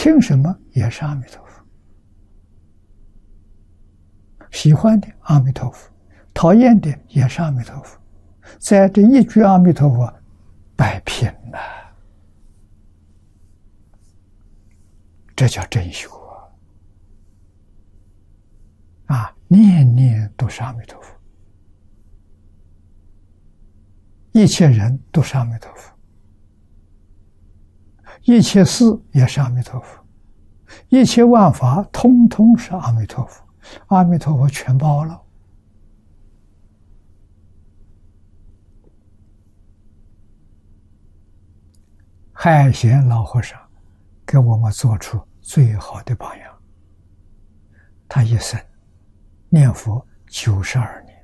听什么也是阿弥陀佛，喜欢的阿弥陀佛，讨厌的也是阿弥陀佛，在这一句阿弥陀佛摆平了，这叫真修啊！念念都是阿弥陀佛，一切人都是阿弥陀佛，一切事也是阿弥陀佛，一切万法通通是阿弥陀佛，阿弥陀佛全包了。海贤老和尚给我们做出最好的榜样，他一生念佛92年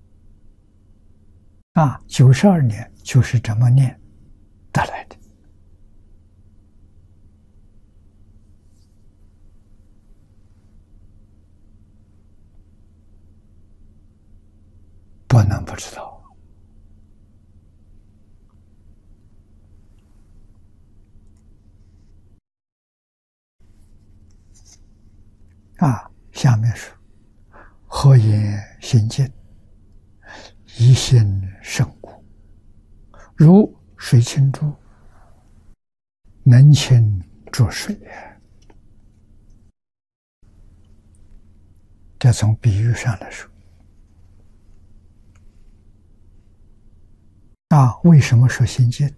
，92年就是这么念得来的。不能不知道下面说何言心净，一心胜故，如水清珠，能清浊水。这从比喻上来说为什么说心净？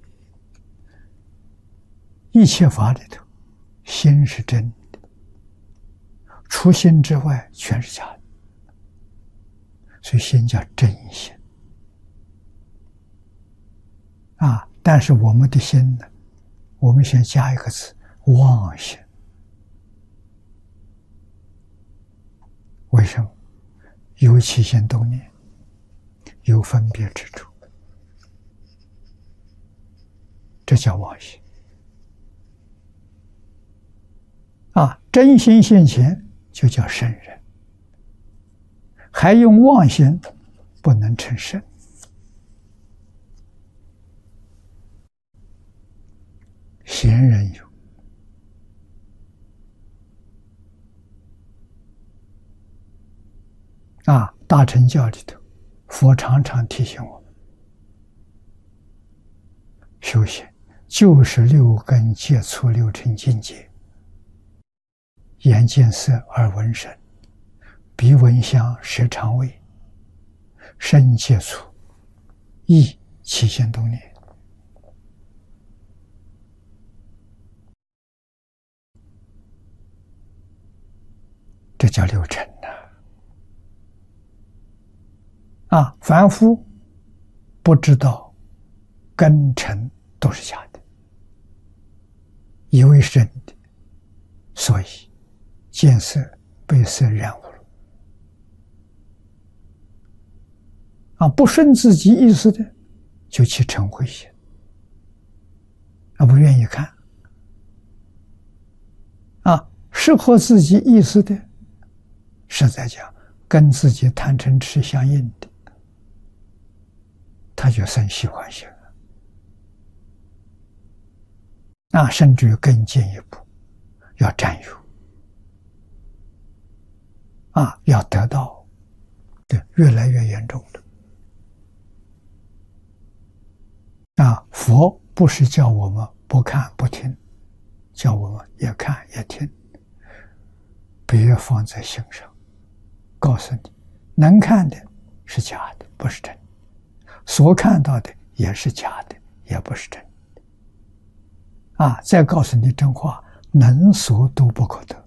一切法里头，心是真的，除心之外全是假的，所以心叫真心但是我们的心呢，我们先加一个字妄心。为什么？有起心动念，有分别之处，这叫妄心真心现前就叫圣人，还用妄心不能成圣。贤人有大乘教里头，佛常常提醒我们，修行就是六根接触六尘境界，眼见色，耳闻声，鼻闻香，舌尝味，身接触，意起心动念。这叫六尘凡夫不知道根尘都是假的，以为是真的，所以见色被色染污了不顺自己意思的就起嗔恚心不愿意看适合自己意思的，实在讲跟自己贪嗔痴相应的，他就生喜欢心了甚至于更进一步要占有要得到，对，越来越严重的佛不是叫我们不看不听，叫我们也看也听，别放在心上，告诉你能看的是假的，不是真的，所看到的也是假的，也不是真的再告诉你真话，能所都不可得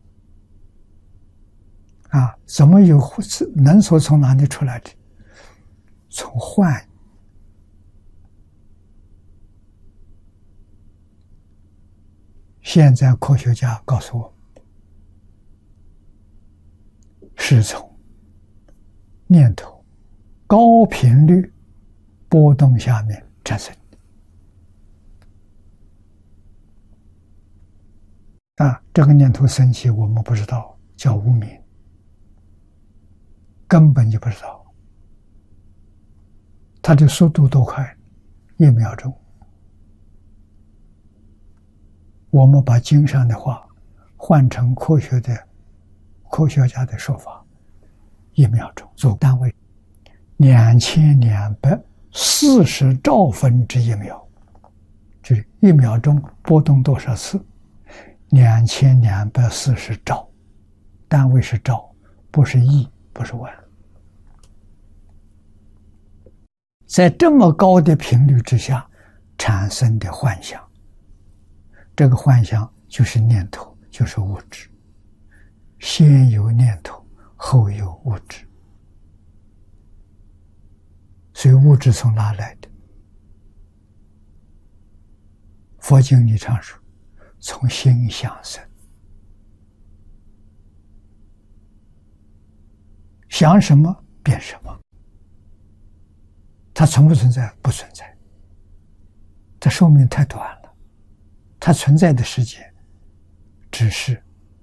怎么有能所从哪里出来的？从幻。现在科学家告诉我，是从念头高频率波动下面产生的这个念头升起我们不知道，叫无明，根本就不知道它的速度多快，1秒钟我们把经上的话换成科学家的说法，1秒钟做单位，2240兆分之1秒，就是1秒钟波动多少次？2240兆，单位是兆，不是亿，不是万。在这么高的频率之下产生的幻想，这个幻想就是念头，就是物质。先有念头，后有物质。所以物质从哪来的？佛经里常说，从心想生。想什么变什么。它存不存在？不存在。它寿命太短了，它存在的时间只是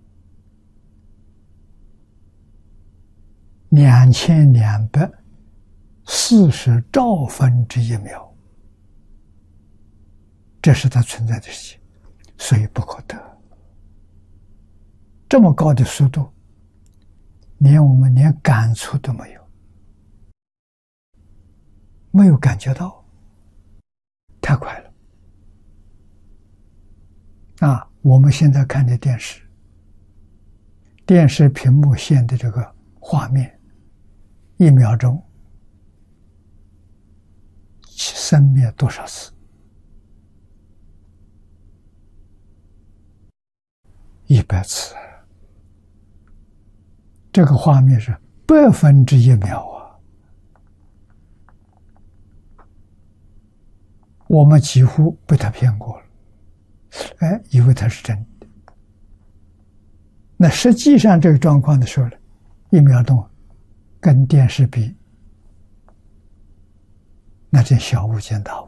2240兆分之1秒，这是它存在的时间，所以不可得。这么高的速度，我们连感触都没有，没有感觉到，太快了。我们现在看的电视屏幕现的这个画面，1秒钟生灭多少次？100次。这个画面是1/100秒啊！我们几乎被他骗过了，以为它是真的。那实际上这个状况的时候呢，1秒钟跟电视比，那真小巫见大巫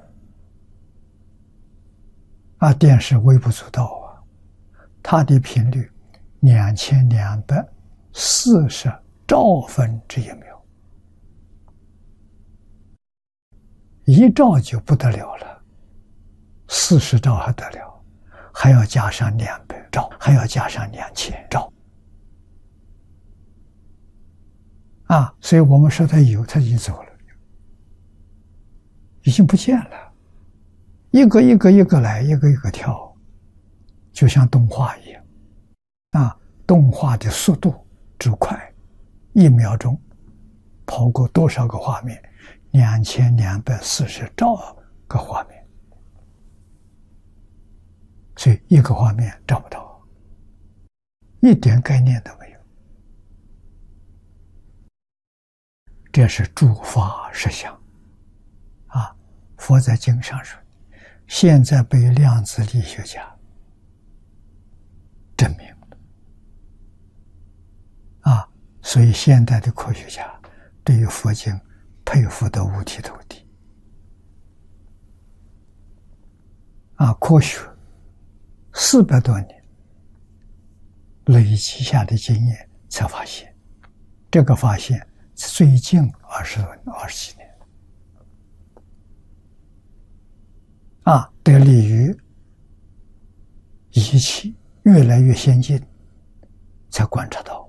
电视微不足道啊，它的频率2240兆分之1秒，1兆就不得了了，40兆还得了，还要加上200兆，还要加上2000兆所以我们说它有，它已经走了，已经不见了，一个一个来，一个一个跳，就像动画一样动画的速度之快，1秒钟跑过多少个画面？2240兆个画面，所以一个画面找不到，一点概念都没有。这是诸法实相佛在经上说，现在被量子力学家证明了所以现代的科学家对于佛经佩服得五体投地科学400多年累积下的经验才发现，这个发现最近20几年得力于仪器越来越先进才观察到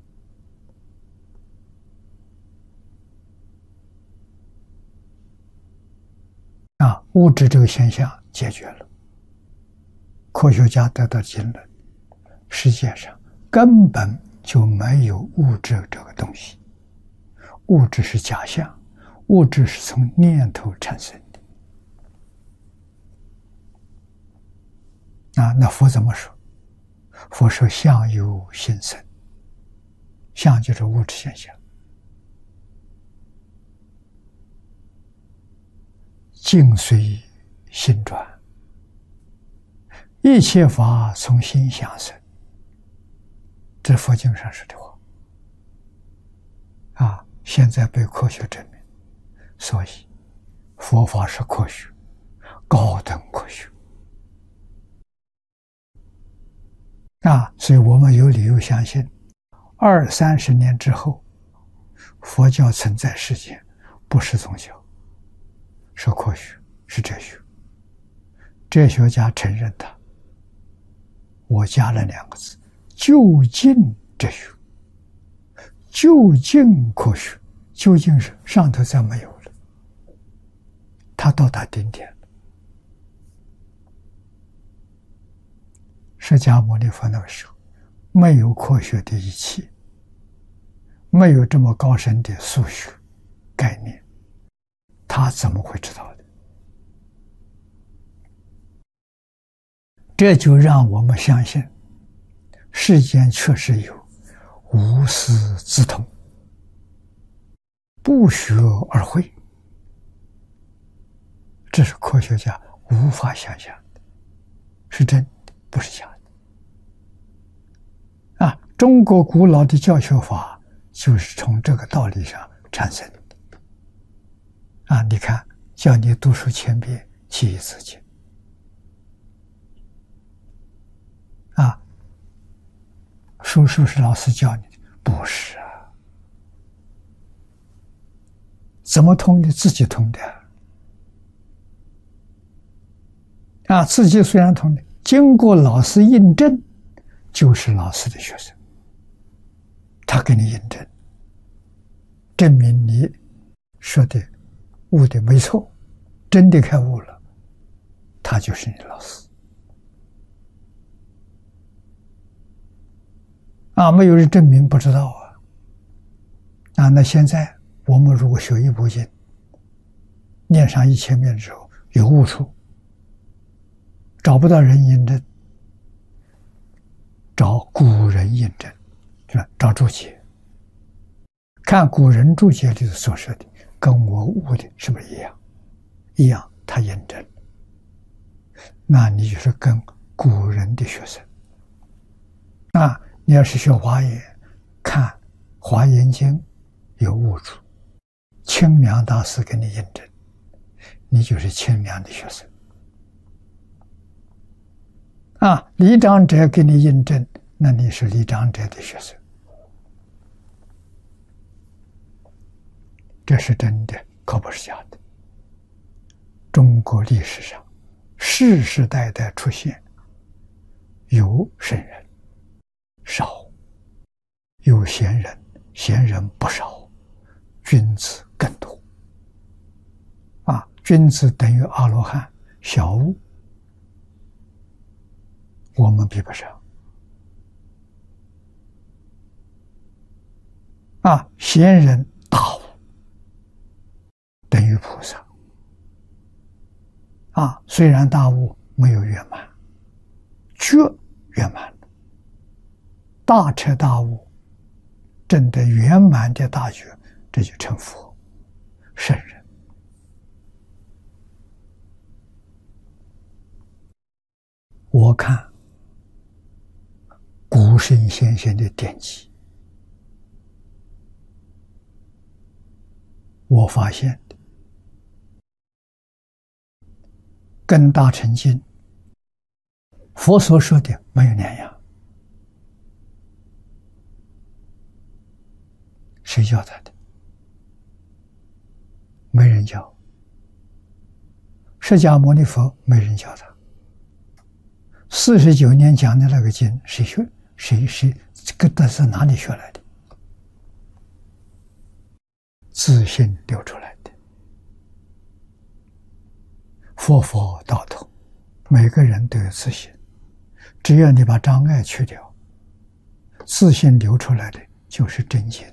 物质这个现象解决了，科学家得到结论，世界上根本就没有物质这个东西，物质是假象，物质是从念头产生的那佛怎么说？佛说相由心生，相就是物质现象，境随心转，一切法从心想生，这佛经上说的话现在被科学证明，所以佛法是科学，高等科学所以我们有理由相信20-30年之后，佛教存在世间不是宗教，是科学，是哲学，哲学家承认它， 我加了2个字：究竟哲学。究竟科学，究竟是上头再没有了，它到达顶点了。释迦牟尼佛那个时候没有科学的仪器，没有这么高深的数学概念，他怎么会知道的？这就让我们相信世间确实有无师自通，不学而会，这是科学家无法想象的，是真的，不是假的。中国古老的教学法就是从这个道理上产生的。你看，叫你读书千遍，其义自见。书是不是老师教你的？不是啊。怎么通的？自己通的。自己虽然通的，经过老师印证，就是老师的学生。他给你印证，证明你说的悟的没错，真的开悟了，他就是你老师。没有人证明，不知道啊。那现在我们如果学一部经，念上1000遍之后有悟处，找不到人印证，找古人印证，是吧？找注解，看古人注解里所说的跟我悟的是不是一样？一样，他印证，那你就是跟古人的学生。你要是学华严，看《华严经》有悟处，清凉大师给你印证，你就是清凉的学生。李长者给你印证，那你是李长者的学生。这是真的，可不是假的。中国历史上世世代代出现有圣人少，有贤人，贤人不少，君子更多。君子等于阿罗汉，小悟我们比不上。贤人大悟等于菩萨。虽然大悟没有圆满，觉圆满了，大彻大悟，证得圆满的大觉，这就成佛圣人。我看古圣先贤的典籍，我发现跟大乘经佛所说的没有两样。谁教他的？没人教。释迦牟尼佛没人教他。49年讲的那个经，谁学？谁这个的是哪里学来的？自信流出来的。佛佛道同，每个人都有自信，只要你把障碍去掉，自信流出来的就是真经。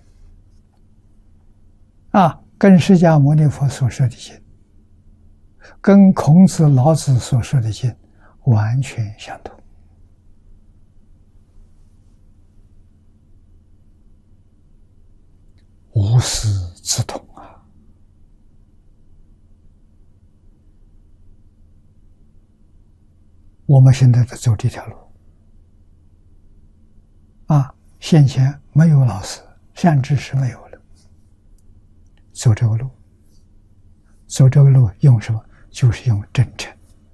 跟释迦牟尼佛所说的经，跟孔子、老子所说的经完全相同。无师自通啊！我们现在在走这条路先前没有老师，善知识没有了，走这个路，走这个路用什么？就是用真诚，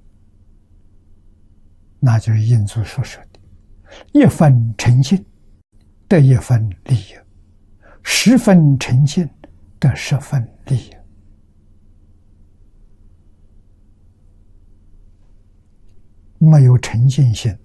那就是印祖所说的一分诚信得一分利益，10分诚信得10分利益。没有诚信心，